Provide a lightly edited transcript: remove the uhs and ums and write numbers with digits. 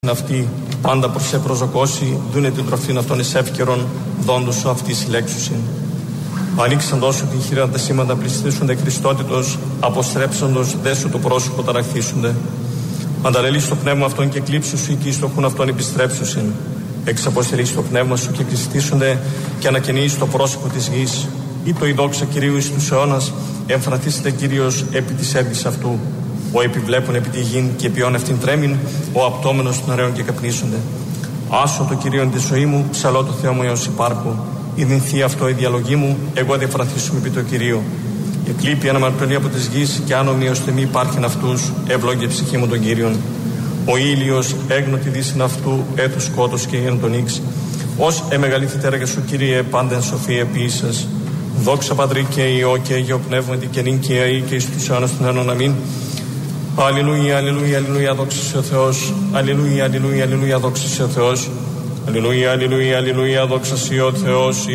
Αυτοί πάντα προς σε προσδοκώσει, δούνε την τροφήν αυτών εις εύκαιρον, δόντους σου αυτής λέξουσιν. Ανοίξαν τόσο την χείρα τα σήματα πληστήσονται Χριστότητος, αποστρέψαντος δε σου το πρόσωπο ταραχθήσονται. Ανταρελείς το πνεύμα αυτών και κλείψου σου εκεί στο χούν αυτών επιστρέψουσιν. Εξαποστελείς το πνεύμα σου και κλειστήσονται και ανακαινείς το πρόσωπο της γης. Ή το η δόξα Κυρίου εις τους αιώνας, εμφανιστήσεται Κύριος επί της έργης αυτού. Ο επιβλέπουν επί τη γην και ποιόν αυτήν τρέμειν, ο απτόμενος των αρέων και καπνίσονται. Άσο το Κυρίον τη ζωή μου, ψαλώ το Θεό μου έως υπάρχω. Ιδυνθεί αυτό η διαλογή μου, εγώ δεν φραθίσουμε επί το Κυρίο. Εκλείπει αναμαρτωλή από της γης και άνομοι ως τιμή υπάρχειν αυτούς, ευλόγη ψυχή μου τον Κύριον. Ο ήλιος έγνωτη δύσιν αυτού, έτους σκότος και γεν τον ίξ. Ως εμεγαλήθητε έργα σου, Κύριε, πάντα εν σοφία ποιήσας. Δόξα Πατρί και Υιό και Αγίο Πνεύματι και νυν και αεί και εις τους αιώνας των αιώνων. Αμήν. Αλληλούια, αλληλούια, αλληλούια, δόξα σε ο Θεός. Αλληλούια, αλληλούια, αλληλούια, δόξα σε ο Θεός. Αλληλούια, αλληλούια, αλληλούια, δόξα σε ο Θεός.